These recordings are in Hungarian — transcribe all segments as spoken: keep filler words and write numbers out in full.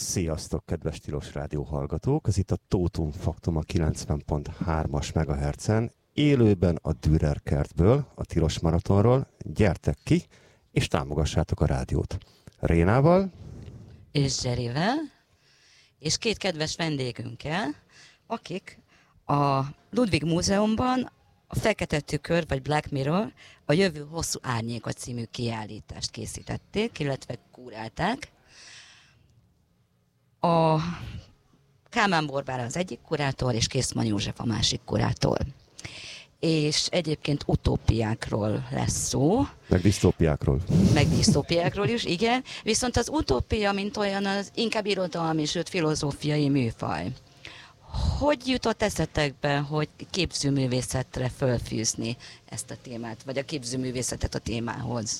Sziasztok, kedves Tilos Rádió hallgatók! Ez itt a Tótum Faktum a kilencven pont hármas megahertzen, élőben a Dürer kertből, a Tilos Maratonról. Gyertek ki, és támogassátok a rádiót. Rénával. És Zserivel, és két kedves vendégünkkel, akik a Ludwig Múzeumban a Fekete Tükör, vagy Black Mirror, a Jövő hosszú árnyéka című kiállítást készítették, illetve kurálták. A Kálmán Borbála az egyik kurátor, és Készman József a másik kurátor. És egyébként utópiákról lesz szó. Meg disztópiákról. Meg disztópiákról is, igen. Viszont az utópia, mint olyan, az inkább irodalmi, sőt filozófiai műfaj. Hogy jutott eszetekbe, hogy képzőművészetre fölfűzni ezt a témát, vagy a képzőművészetet a témához?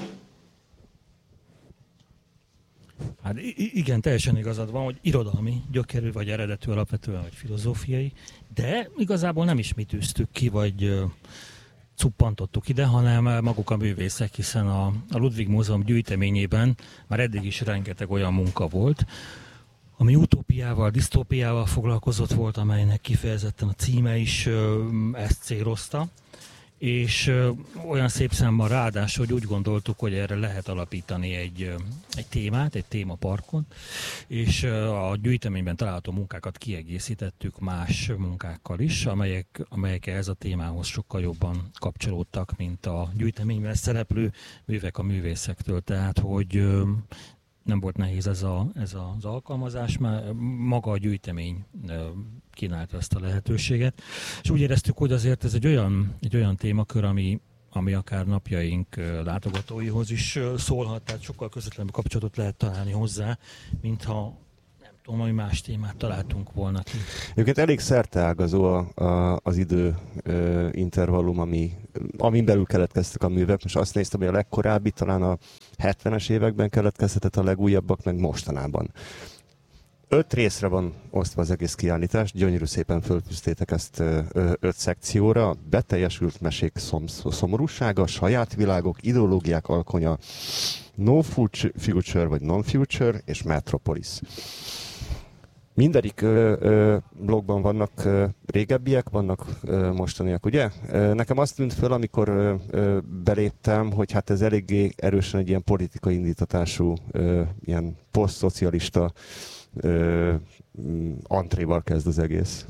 Hát igen, teljesen igazad van, hogy irodalmi gyökerű, vagy eredetű alapvetően, vagy filozófiai, de igazából nem is mi tűztük ki, vagy uh, cuppantottuk ide, hanem maguk a művészek, hiszen a, a Ludwig Múzeum gyűjteményében már eddig is rengeteg olyan munka volt, ami utópiával, disztópiával foglalkozott volt, amelynek kifejezetten a címe is uh, ezt célozta. És ö, olyan szép számban ráadásul, hogy úgy gondoltuk, hogy erre lehet alapítani egy, ö, egy témát, egy témaparkon, és ö, a gyűjteményben található munkákat kiegészítettük más munkákkal is, amelyek, amelyek ehhez a témához sokkal jobban kapcsolódtak, mint a gyűjteményben szereplő művek a művészektől. Tehát, hogy ö, nem volt nehéz ez, a, ez az alkalmazás, mert maga a gyűjtemény kínálta ezt a lehetőséget. És úgy éreztük, hogy azért ez egy olyan, egy olyan témakör, ami, ami akár napjaink látogatóihoz is szólhat, tehát sokkal közvetlenül kapcsolatot lehet találni hozzá, mintha nem tudom, hogy más témát találtunk volna ki. Egyébként elég szerteágazó a, a, az idő ö, intervallum, ami, amin belül keletkeztek a művek. Most azt néztem, hogy a legkorábbi talán a hetvenes években keletkezhetett, a legújabbak meg mostanában. Öt részre van osztva az egész kiállítás, gyönyörű szépen föltűztétek ezt ö, öt szekcióra. Beteljesült mesék szom, szomorúsága, saját világok, ideológiák alkonya, no future vagy non-future és Metropolis. Mindegyik ö, ö, blogban vannak ö, régebbiek, vannak ö, mostaniak, ugye? Ö, nekem azt tűnt föl, amikor ö, ö, beléptem, hogy hát ez eléggé erősen egy ilyen politikai indítatású, ö, ilyen posztszocialista ö, antréval kezd az egész.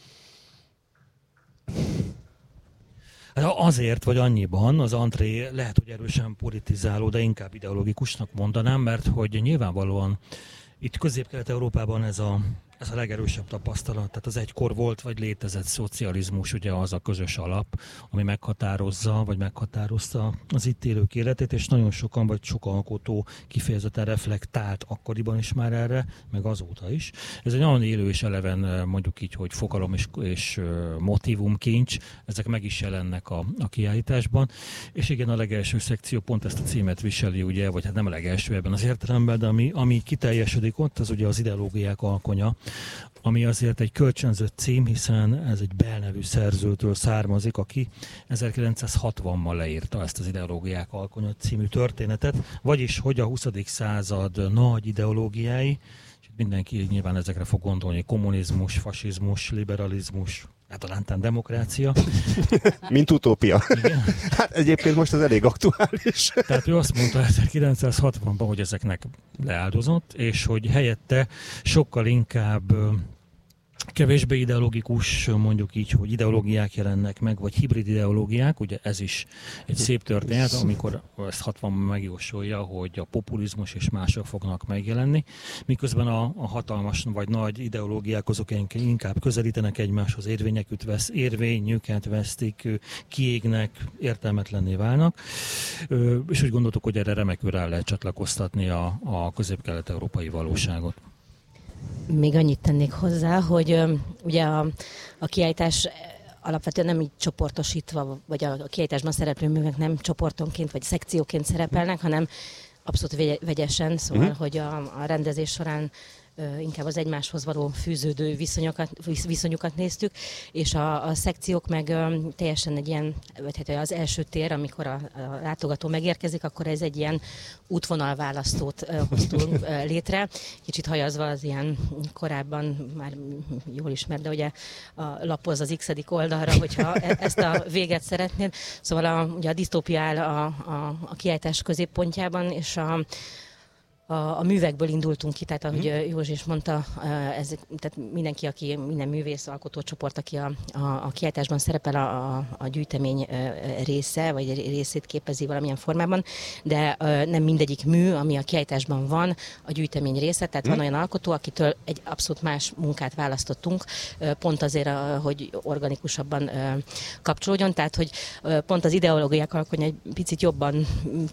Hát azért, vagy annyiban az antré lehet, hogy erősen politizáló, de inkább ideológikusnak mondanám, mert hogy nyilvánvalóan itt Közép-Kelet-Európában ez a, ez a legerősebb tapasztalat, tehát az egykor volt, vagy létezett szocializmus, ugye az a közös alap, ami meghatározza, vagy meghatározta az itt élők életét, és nagyon sokan, vagy sok alkotó kifejezetten reflektált akkoriban is már erre, meg azóta is. Ez egy nagyon élő és eleven, mondjuk így, hogy fogalom és, és motivumkincs, ezek meg is jelennek a, a kiállításban, és igen, a legelső szekció pont ezt a címet viseli, ugye, vagy hát nem a legelső ebben az értelemben, de ami, ami kiteljesedik ott, az ugye az ideológiák alkonya, ami azért egy kölcsönzött cím, hiszen ez egy Bell nevű szerzőtől származik, aki ezerkilencszázhatvanban leírta ezt az Ideológiák alkonya című történetet, vagyis hogy a huszadik század nagy ideológiái, és mindenki nyilván ezekre fog gondolni, kommunizmus, fasizmus, liberalizmus, általántán demokrácia. Mint utópia. Igen. Hát egyébként most az elég aktuális. Tehát ő azt mondta ezerkilencszázhatvanban, hogy ezeknek leáldozott, és hogy helyette sokkal inkább kevésbé ideológikus, mondjuk így, hogy ideológiák jelennek meg, vagy hibrid ideológiák, ugye ez is egy szép történet, amikor ezt hatvanban megjósolja, hogy a populizmus és mások fognak megjelenni, miközben a, a hatalmas vagy nagy ideológiák azok inkább közelítenek egymáshoz, érvényeket, vesz, érvényüket vesztik, kiégnek, értelmetlenné válnak, és úgy gondoltuk, hogy erre remekül rá lehet csatlakoztatni a, a közép-kelet-európai valóságot. Még annyit tennék hozzá, hogy ö, ugye a, a kiállítás alapvetően nem így csoportosítva, vagy a, a kiállításban szereplő művek nem csoportonként vagy szekcióként szerepelnek, hanem abszolút vegyesen, szóval, uh-huh. hogy a, a rendezés során inkább az egymáshoz való fűződő viszonyokat, viszonyukat néztük, és a, a szekciók meg teljesen egy ilyen, vagy hát az első tér, amikor a, a látogató megérkezik, akkor ez egy ilyen útvonalválasztót hoztunk létre, kicsit hajazva az ilyen korábban már jól ismert, de ugye a lapoz az x-edik oldalra, hogyha ezt a véget szeretnéd. Szóval a, ugye a disztópia áll a, a, a kiállítás középpontjában, és a A, a művekből indultunk ki, tehát ahogy mm. Józsi is mondta, ez, tehát mindenki, aki, minden művész, alkotócsoport, aki a, a, a kiállításban szerepel, a, a, a gyűjtemény része, vagy részét képezi valamilyen formában, de nem mindegyik mű, ami a kiállításban van, a gyűjtemény része, tehát mm. van olyan alkotó, akitől egy abszolút más munkát választottunk, pont azért, hogy organikusabban kapcsolódjon, tehát hogy pont az ideológiák alkotni egy picit jobban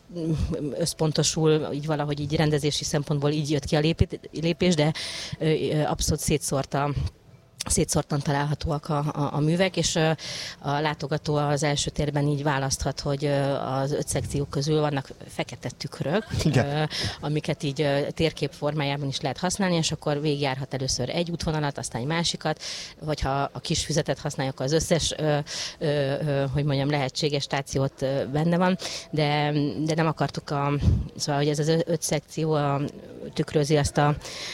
összpontosul, így valahogy így rendezés szempontból így jött ki a lépés, de abszolút szétszórta szétszórtan találhatóak a, a, a művek, és a, a látogató az első térben így választhat, hogy az öt szekció közül vannak fekete tükrök, Igen. amiket így térkép formájában is lehet használni, és akkor végigjárhat először egy útvonalat, aztán egy másikat, vagy ha a kis füzetet használjuk, az összes, ö, ö, ö, hogy mondjam, lehetséges stációt benne van, de, de nem akartuk, a, szóval, hogy ez az öt szekció a, tükrözi azt a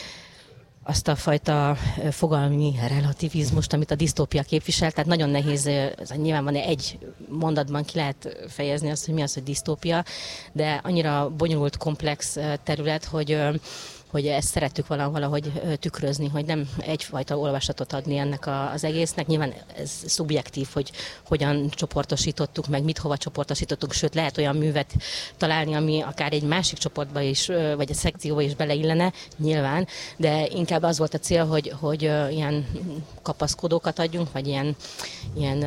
azt a fajta fogalmi relativizmust, amit a disztópia képvisel, tehát nagyon nehéz, nyilván van egy mondatban ki lehet fejezni azt, hogy mi az, hogy disztópia, de annyira bonyolult, komplex terület, hogy hogy ezt szerettük valahogy tükrözni, hogy nem egyfajta olvasatot adni ennek az egésznek. Nyilván ez szubjektív, hogy hogyan csoportosítottuk, meg mit hova csoportosítottuk, sőt lehet olyan művet találni, ami akár egy másik csoportba is, vagy a szekcióba is beleillene, nyilván, de inkább az volt a cél, hogy, hogy ilyen kapaszkodókat adjunk, vagy ilyen, ilyen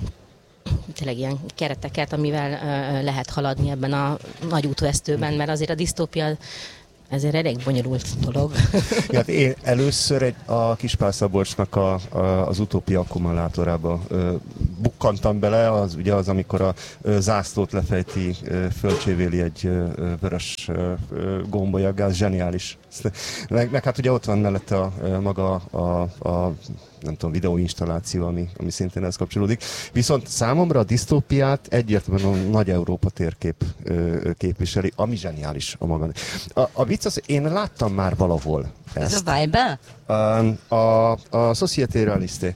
tényleg ilyen kereteket, amivel lehet haladni ebben a nagy útvesztőben, mert azért a disztópia ezért elég bonyolult dolog. Ja, hát én először egy, a Kispál Szabolcsnak a, a, az utópia akkumulátorába ö, bukkantam bele, az ugye az, amikor a ö, zászlót lefejti, ö, fölcsévéli egy ö, vörös ö, gombolya, az zseniális. Meg, meg hát ugye ott van mellette a, a maga a, a nem tudom, videóinstalláció, ami, ami szintén ez kapcsolódik. Viszont számomra a disztópiát egyértelműen a nagy Európa térkép ö, képviseli, ami zseniális a maga. A, a vicc az, én láttam már valahol ezt. Ez a Vibe? A, a, a Société Réaliste.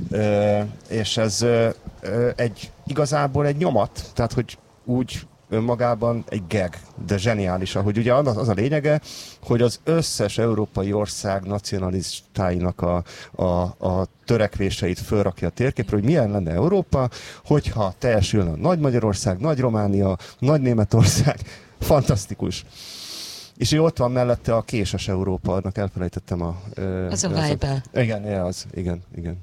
És ez ö, egy, igazából egy nyomat, tehát hogy úgy önmagában egy gag, de zseniális, ahogy ugye az, az a lényege, hogy az összes európai ország nacionalistáinak a, a, a törekvéseit fölrakja a térképre, hogy milyen lenne Európa, hogyha teljesülne a Nagy Magyarország, Nagy Románia, Nagy Németország, fantasztikus. És így ott van mellette a késes Európa, annak elfelejtettem a... Az a Vibe. Igen, ja, az, igen, igen.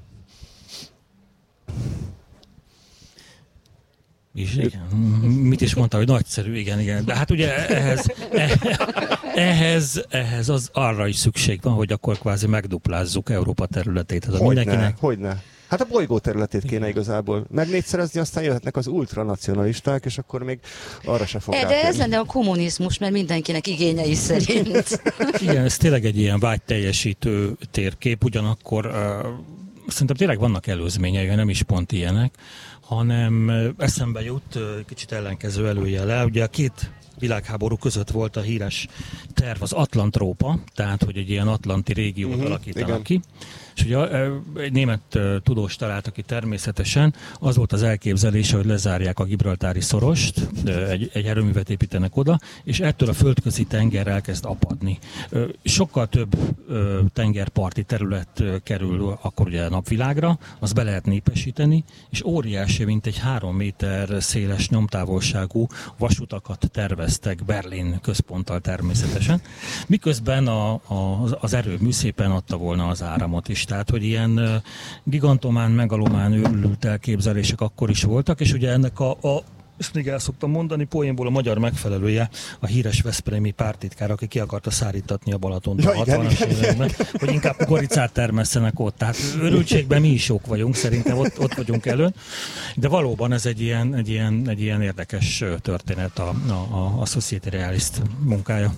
És igen. Mit is mondta, hogy nagyszerű, igen, igen. De hát ugye ehhez, ehhez, ehhez az arra is szükség van, hogy akkor kvázi megduplázzuk Európa területét. Hogyne, mindenkinek... hogyne. Hát a bolygó területét kéne igazából megnégyszerezni, aztán jöhetnek az ultranacionalisták, és akkor még arra se fog e, De ez lenne a kommunizmus, mert mindenkinek igényei szerint. Igen, ez tényleg egy ilyen vágyteljesítő térkép, ugyanakkor uh, szerintem tényleg vannak előzményei, nem is pont ilyenek, hanem eszembe jut kicsit ellenkező előjele. Ugye a két világháború között volt a híres terv, az Atlantrópa, tehát hogy egy ilyen atlanti régiót uh-huh, alakítanak igen. ki. És ugye egy német tudós találta ki természetesen, az volt az elképzelése, hogy lezárják a Gibraltári szorost, egy, egy erőművet építenek oda, és ettől a földközi tenger elkezd apadni. Sokkal több tengerparti terület kerül akkor ugye a napvilágra, az be lehet népesíteni, és óriási, mint egy három méter széles nyomtávolságú vasutakat terveztek Berlin központtal természetesen, miközben a, a, az erőmű szépen adta volna az áramot is. Tehát, hogy ilyen gigantomán, megalomán őrült elképzelések akkor is voltak, és ugye ennek a, a ezt még el szoktam mondani, poénból a magyar megfelelője, a híres veszprémi pártitkár, aki ki akarta szárítatni a Balatont a hatvanas években, hogy inkább kukoricát termesszenek ott. Tehát örültségben mi is jók vagyunk, szerintem ott, ott vagyunk elő. De valóban ez egy ilyen, egy ilyen, egy ilyen érdekes történet a, a, a Société Réaliste munkája.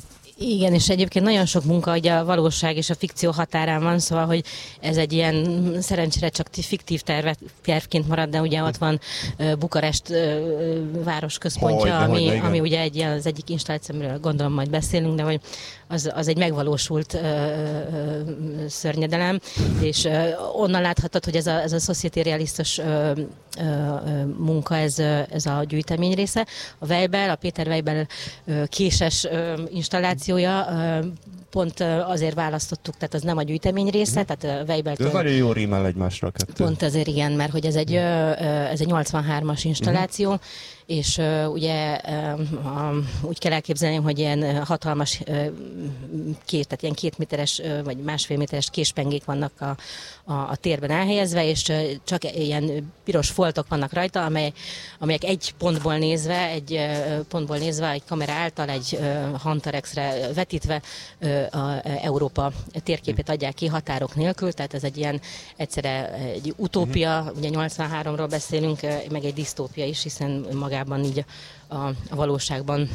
Igen, és egyébként nagyon sok munka, hogy a valóság és a fikció határán van, szóval, hogy ez egy ilyen szerencsére csak fiktív terve, tervként marad, de ugye ott van uh, Bukarest uh, városközpontja, Hogy, ami, hogy, ami ugye egy, az egyik installáció, amiről gondolom majd beszélünk, de hogy az, az egy megvalósult uh, uh, szörnyedelem, és uh, onnan láthatod, hogy ez a, ez a society realisztos uh, uh, munka, ez, ez a gyűjtemény része. A Weibel, a Péter Weibel uh, késes uh, installációja uh, pont uh, azért választottuk, tehát az nem a gyűjtemény része, tehát a Weibeltől... Ő nagyon jó rímel egymásra a kettő. Pont azért igen, mert hogy ez egy, uh, ez egy nyolcvanhármas installáció, uh-huh. és uh, ugye uh, um, úgy kell elképzelni, hogy ilyen hatalmas uh, két, tehát ilyen két méteres uh, vagy másfél méteres késpengék vannak a, a, a térben elhelyezve, és uh, csak ilyen piros foltok vannak rajta, amely, amelyek egy pontból nézve, egy uh, pontból nézve, egy kamera által, egy uh, Hunterexre vetítve uh, a Európa térképét adják ki határok nélkül, tehát ez egy ilyen egyszerre egy utópia, uh-huh. ugye nyolcvanháromról beszélünk, meg egy disztópia is, hiszen magában így a, a valóságban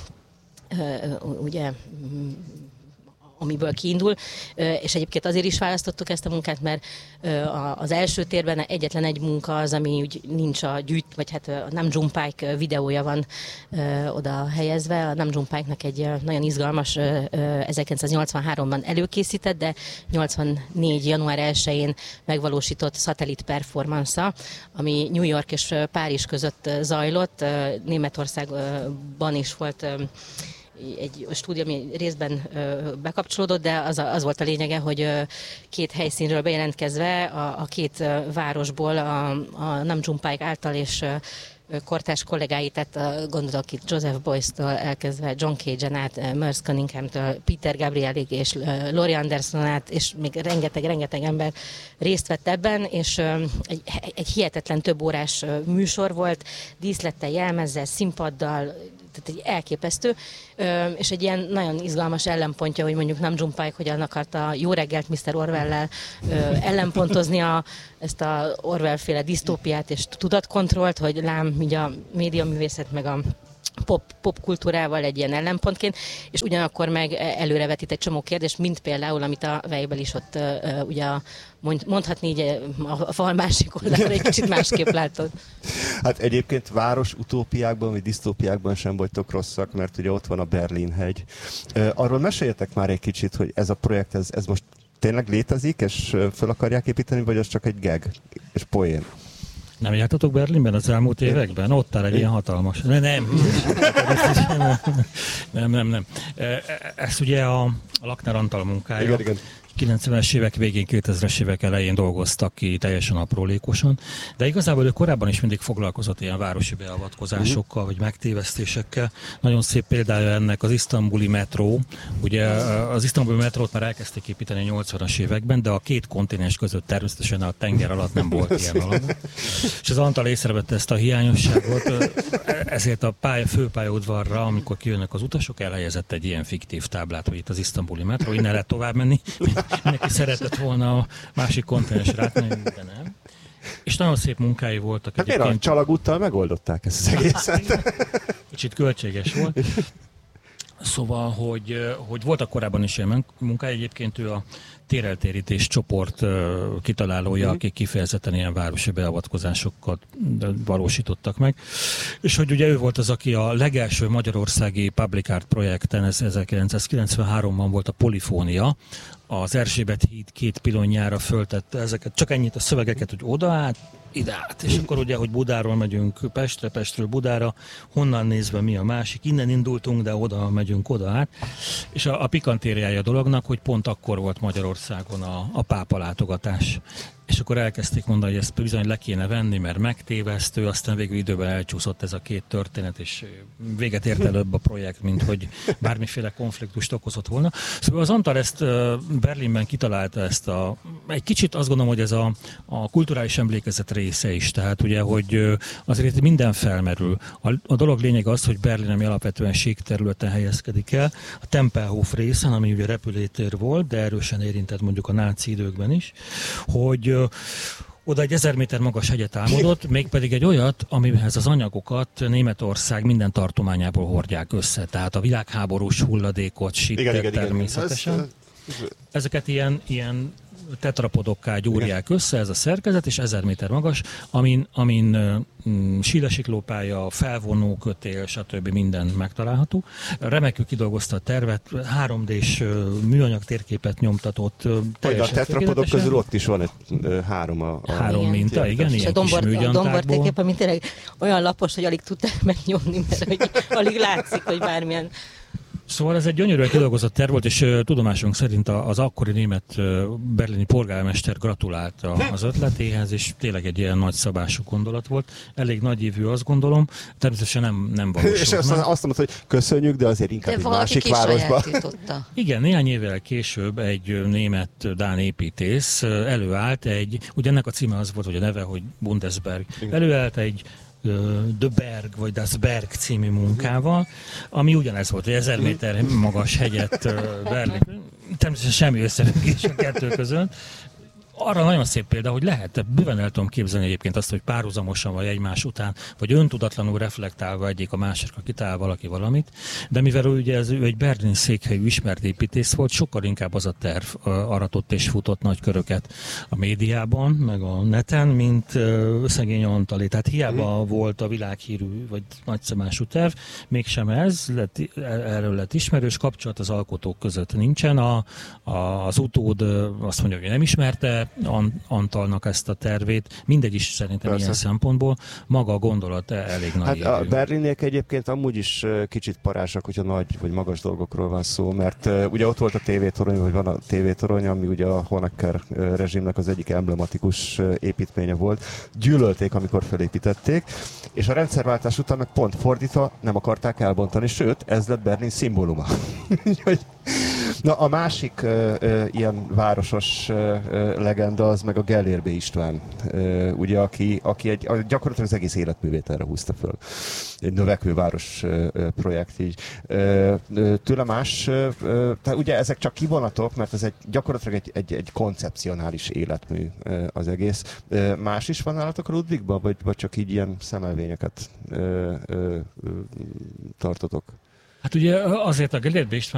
ugye amiből kiindul, és egyébként azért is választottuk ezt a munkát, mert az első térben egyetlen egy munka az, ami úgy nincs a gyűjt, vagy hát a Nam June Paik videója van oda helyezve. A Nam June Paiknak egy nagyon izgalmas ezerkilencszáznyolcvanháromban előkészített, de nyolcvannégy január elsején megvalósított szatellit performance-a, ami New York és Párizs között zajlott. Németországban is volt egy stúdió, ami részben ö, bekapcsolódott, de az, a, az volt a lényege, hogy ö, két helyszínről bejelentkezve a, a két ö, városból a, a Nam June Paik által és ö, kortárs kollégái, tehát gondolok itt Joseph Beuys-től elkezdve John Cage-en át, Merce Cunningham-től, Peter Gabrielig és Laurie Anderson át, és még rengeteg-rengeteg ember részt vett ebben, és egy, egy hihetetlen több órás műsor volt, díszlettel, jelmezzel, színpaddal, tehát egy elképesztő, és egy ilyen nagyon izgalmas ellenpontja, hogy mondjuk Nam June Paik hogyan akarta Jó reggelt miszter Orwell-lel ellenpontozni a, ezt a Orwell-féle disztópiát és tudatkontrollt, hogy lám így a médiaművészet meg a pop, popkultúrával egy ilyen ellenpontként, és ugyanakkor meg előrevetít egy csomó kérdést, mint például, amit a Weibel is ott uh, ugye mondhatni így a fal másik oldalra egy kicsit másképp látod. Hát egyébként város utópiákban, vagy disztópiákban sem vagytok rosszak, mert ugye ott van a Berlin-hegy. Uh, arról meséljetek már egy kicsit, hogy ez a projekt, ez, ez most tényleg létezik, és fel akarják építeni, vagy az csak egy gag és poén? Nem jártatok Berlinben az elmúlt években? Ott áll egy ilyen hatalmas... Nem, nem, nem, nem. nem. Ez ugye a Lakner Antal munkája. Igen, igen. kilencvenes évek végén, kétezres évek elején dolgoztak ki teljesen aprólékosan, de igazából ő korábban is mindig foglalkozott ilyen városi beavatkozásokkal, vagy megtévesztésekkel. Nagyon szép példája ennek az isztambuli metró. Ugye az isztambuli metrót már elkezdték építeni a nyolcvanas években, de a két kontinens között természetesen a tenger alatt nem volt ilyen alapú. És az Antal észrevette ezt a hiányosságot, ezért a pálya, főpályaudvarra, amikor kijönnek az utasok, elhelyezett egy ilyen fiktív táblát, hogy itt az isztambuli metró, innen lehet tovább menni. Neki szeretett volna a másik kontinensre átmenni, de nem. És nagyon szép munkái voltak. Hát miért a Csalagúttal megoldották ezt az egészet? Kicsit költséges volt. Szóval, hogy, hogy voltak korábban is ilyen munkája, egyébként ő a téreltérítés csoport kitalálója, akik kifejezetten ilyen városi beavatkozásokat valósítottak meg. És hogy ugye ő volt az, aki a legelső magyarországi public art projekten, ez ezerkilencszázkilencvenháromban volt a Polifónia, az Erzsébet híd két pilonjára föltette ezeket, csak ennyit a szövegeket, hogy oda át, ide át. És akkor ugye, hogy Budáról megyünk Pestre, Pestről Budára, honnan nézve mi a másik, innen indultunk, de oda megyünk oda át. És a, a pikantériája a dolognak, hogy pont akkor volt Magyarországon a, a pápa látogatás. És akkor elkezdték mondani, hogy ezt bizony le kéne venni, mert megtévesztő, aztán végül időben elcsúszott ez a két történet, és véget ért előbb a projekt, mint hogy bármiféle konfliktust okozott volna. Szóval az Antal ezt Berlinben kitalálta ezt a... Egy kicsit azt gondolom, hogy ez a, a kulturális emlékezet része is, tehát ugye, hogy azért minden felmerül. A, a dolog lényeg az, hogy Berlin, ami alapvetően síkterületen helyezkedik el, a Tempelhof részen, ami ugye repülőtér volt, de erősen érintett mondjuk a náci időkben is, hogy Oda egy ezer méter magas hegyet álmodott, mégpedig egy olyat, amihez az anyagokat Németország minden tartományából hordják össze. Tehát a világháborús hulladékot, sittet természetesen. Ezeket ilyen, ilyen tetrapodokká gyúrják össze, ez a szerkezet, és ezer méter magas, amin, amin mm, sílesiklópálya, felvonó kötél, stb. Minden megtalálható. Remekül kidolgozta a tervet, három dés műanyag térképet nyomtatott. Hogy a tetrapodok közül ott is van egy három a... a három igen. minta, igen, ilyen a dombor, kis műgyantákból. A dombor térkép, ami tényleg olyan lapos, hogy alig tudták megnyomni, mert hogy alig látszik, hogy bármilyen... Szóval ez egy gyönyörűen kidolgozott terv volt, és uh, tudomásunk szerint az akkori német uh, berlini polgármester gratulált az ötletéhez, és tényleg egy ilyen nagy szabású gondolat volt. Elég nagyívű, azt gondolom. Természetesen nem, nem valósult. És azt, azt mondta, hogy köszönjük, de azért inkább de egy másik városba. Igen, néhány évvel később egy német dán építész előállt egy, ugye ennek a címe az volt, hogy a neve, hogy Bundesberg. Igen. Előállt egy The Berg, vagy Das Berg című munkával, ami ugyanez volt, hogy ezer méter magas hegyet Berlin. Természetesen semmi összefüggés a kettő között. Arra nagyon szép példa, hogy lehet, bőven el tudom képzelni egyébként azt, hogy párhuzamosan vagy egymás után, vagy öntudatlanul reflektálva egyik a másikra kitalál valaki valamit, de mivel ugye ez ő egy berlin székhelyű ismert építész volt, sokkal inkább az a terv aratott és futott nagy köröket a médiában, meg a neten, mint uh, szegény Antali. Tehát hiába mm. volt a világhírű, vagy nagyszabású terv, mégsem ez, lett, erről lett ismerős, kapcsolat az alkotók között nincsen. A, a, az utód azt mondja, hogy nem ismerte Antalnak ezt a tervét, mindegy is szerintem Persze. ilyen szempontból, maga a gondolat elég nagy. Hát a berliniek egyébként amúgy is kicsit parásak, hogyha nagy vagy magas dolgokról van szó, mert uh, ugye ott volt a tévétorony, vagy van a tévétorony, ami ugye a Honecker uh, rezsimnek az egyik emblematikus uh, építménye volt. Gyűlölték, amikor felépítették, és a rendszerváltás után meg pont fordítva nem akarták elbontani, sőt, ez lett Berlin szimbóluma. Na, a másik uh, uh, ilyen városos uh, legenda az meg a Gellérbe István, uh, ugye, aki, aki egy, gyakorlatilag az egész életművét erre húzta föl. Egy növekvő város uh, projekt így. Uh, tőle más, uh, tehát ugye ezek csak kivonatok, mert ez egy gyakorlatilag egy, egy, egy koncepcionális életmű uh, az egész. Uh, más is van nálatok a Ludwigban, vagy, vagy csak így ilyen szemelvényeket uh, uh, uh, tartotok? Hát ugye azért a Gellérbe István